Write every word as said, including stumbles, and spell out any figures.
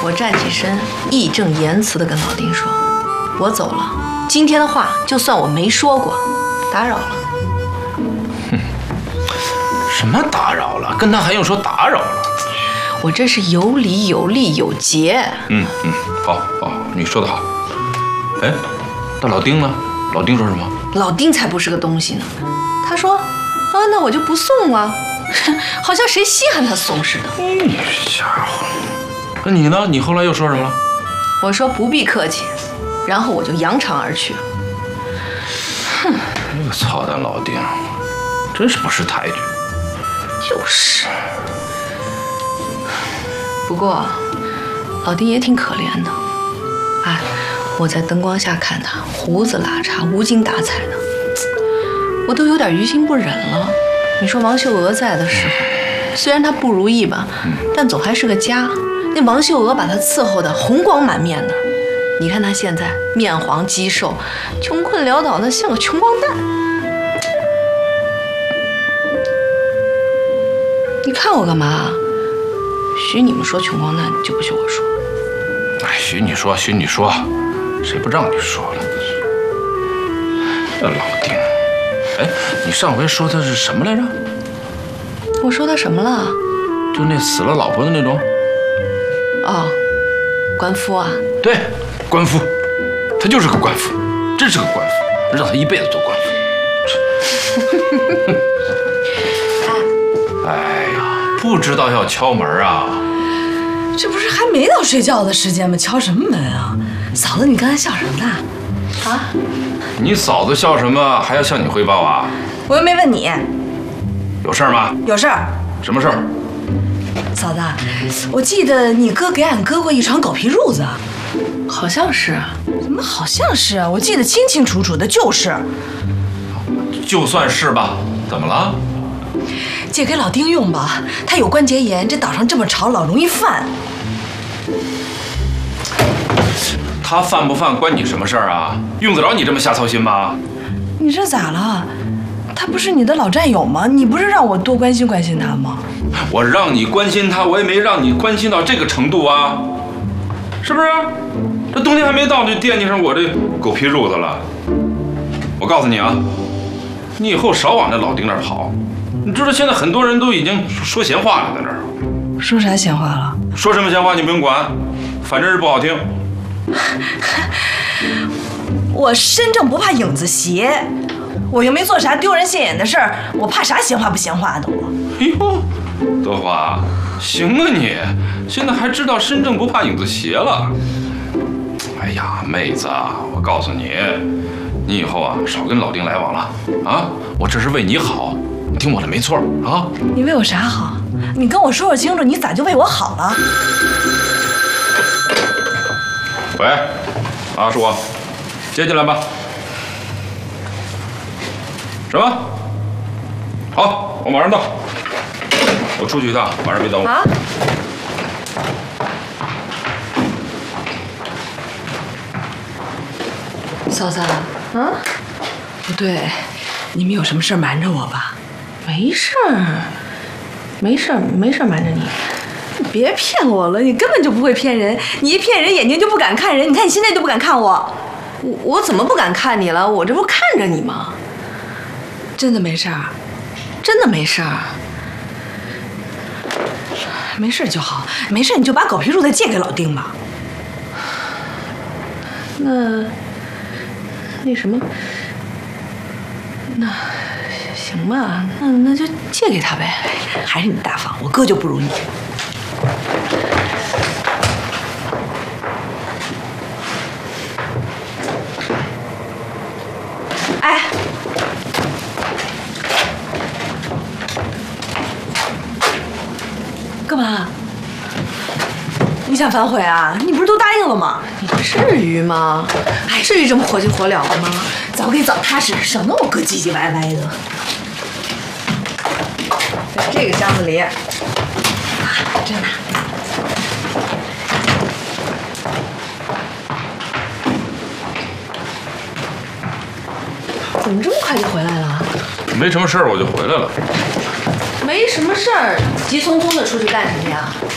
我站起身，义正言辞地跟老丁说：“我走了，今天的话就算我没说过，打扰了。” 哼，什么打扰了？跟他还用说打扰了？ 我这是有理有利有节。 嗯嗯，好好，你说得好。哎，那老丁呢？老丁说什么？ 老丁才不是个东西呢。他说：“啊，那我就不送了。”好像谁稀罕他送似的。 哎，家伙！那你呢？你后来又说什么了？ 我说不必客气，然后我就扬长而去了。哼， 这个操蛋老丁，真是不识抬举。 就是。不过，老丁也挺可怜的。哎，我在灯光下看他，胡子拉碴，无精打采的，我都有点于心不忍了。你说王秀娥在的时候，虽然她不如意吧，但总还是个家。那王秀娥把她伺候的红光满面的，你看她现在面黄肌瘦，穷困潦倒的像个穷光蛋。你看我干嘛？许你们说穷光蛋，就不许我说。 哎，许你说，许你说，谁不让你说了？这老丁，哎，你上回说他是什么来着？ 我说他什么了？ 就那死了老婆的那种。 哦，官夫啊。 对，官夫，他就是个官夫，真是个官夫，让他一辈子做官夫。哎呀，不知道要敲门啊！ 这不是还没到睡觉的时间吗？敲什么门啊？嫂子，你刚才笑什么呢？啊？ 你嫂子笑什么？还要向你汇报啊？ 我又没问你。 有事儿吗？ 有事儿。 什么事儿？ 嫂子，我记得你哥给俺割过一床狗皮褥子。 好像是。 怎么好像是啊？我记得清清楚楚的，就是。 就算是吧，怎么了？ 借给老丁用吧，他有关节炎，这岛上这么潮，老容易犯。 他犯不犯关你什么事儿啊？用得着你这么瞎操心吗？ 你这咋了？他不是你的老战友吗？你不是让我多关心关心他吗？ 我让你关心他，我也没让你关心到这个程度啊，是不是？这冬天还没到，就惦记上我这狗皮褥子了。我告诉你啊，你以后少往这老丁那儿跑。你知道现在很多人都已经说闲话了，在这儿。 说啥闲话了？ 说什么闲话你不用管，反正是不好听。 我身正不怕影子斜，我又没做啥丢人现眼的事儿，我怕啥闲话不闲话的我。 哎呦，德华，行啊你，现在还知道身正不怕影子斜了。哎呀，妹子啊，我告诉你，你以后啊少跟老丁来往了啊！我这是为你好。你听我的没错啊！ 你为我啥好？你跟我说说清楚，你咋就为我好了？ 喂，啊，是我，接进来吧。什么？好，我马上到。我出去一趟，晚上别等我。 啊？嫂子，嗯， 不对，你们有什么事瞒着我吧？ 没事儿，没事儿，没事儿瞒着你。 你别骗我了，你根本就不会骗人。你一骗人，眼睛就不敢看人。你看你现在就不敢看我。 我我怎么不敢看你了？我这不看着你吗？ 真的没事儿， 真的没事儿。 没事就好，没事你就把狗皮褥子借给老丁吧。 那那什么，那。行吧，那那就借给他呗。 还是你大方，我哥就不如你。哎，干嘛？你想反悔啊？你不是都答应了吗？ 你至于吗？哎，至于这么火急火燎的吗？ 早给早踏实，省得我哥唧唧歪歪的。 在这个箱子里。啊， 真的。 怎么这么快就回来了？ 没什么事儿，我就回来了。 没什么事儿，急匆匆的出去干什么呀？